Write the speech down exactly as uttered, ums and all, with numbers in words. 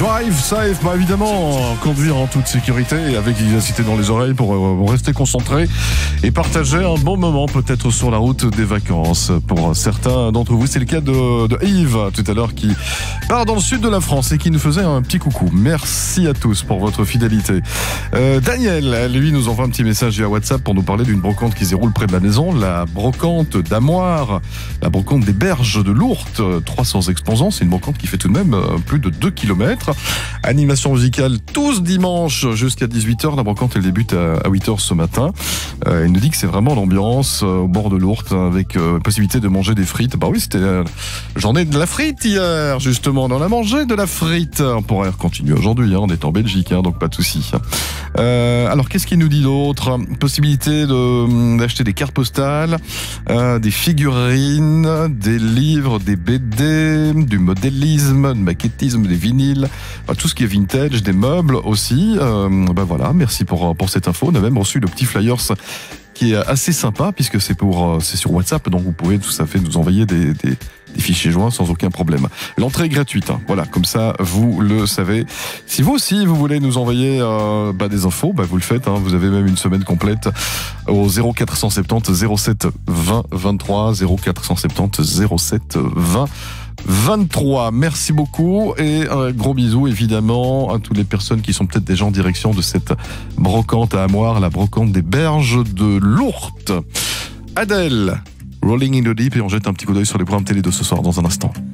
Drive safe, bah évidemment, conduire en toute sécurité et avec vivacité dans les oreilles pour euh, rester concentré et partager un bon moment peut-être sur la route des vacances. Pour certains d'entre vous, c'est le cas de, de Yves tout à l'heure qui part dans le sud de la France et qui nous faisait un petit coucou. Merci à tous pour votre fidélité. Euh, Daniel, lui, nous envoie un petit message via WhatsApp pour nous parler d'une brocante qui se déroule près de la maison, la brocante d'Amoire, la brocante des Berges de Lourdes, trois cents exposants. C'est une brocante qui fait tout de même plus de deux kilomètres. Animation musicale tous dimanches jusqu'à dix-huit heures. La brocante, elle débute à huit heures ce matin. Euh, il nous dit que c'est vraiment l'ambiance au bord de Lourdes avec euh, possibilité de manger des frites. Bah oui, c'était la journée de la frite hier, justement. On a mangé de la frite. On pourrait continuer aujourd'hui, hein. On est en Belgique, hein, donc pas de souci. Euh, alors, qu'est-ce qu'il nous dit d'autre? Possibilité de, d'acheter des cartes postales, euh, des figurines, des livres, des B D, du modélisme, du maquettisme, des vinyles, enfin, tout ce qui est vintage, des meubles aussi. Euh, ben voilà, merci pour, pour cette info. On a même reçu le petit flyers qui est assez sympa puisque c'est pour, c'est sur WhatsApp, donc vous pouvez tout à fait nous envoyer des, des, des fichiers joints sans aucun problème. L'entrée est gratuite, hein. Voilà, comme ça vous le savez. Si vous aussi vous voulez nous envoyer euh, bah, des infos, bah, vous le faites, hein. Vous avez même une semaine complète au zéro quatre cent soixante-dix zéro sept vingt vingt-trois, zéro quatre cent soixante-dix zéro sept vingt vingt-trois. Merci beaucoup et un gros bisou évidemment à toutes les personnes qui sont peut-être déjà en direction de cette brocante à Amoire, la brocante des Berges de Lourdes. Adèle, Rolling in the Deep, et on jette un petit coup d'œil sur les programmes télé de ce soir dans un instant.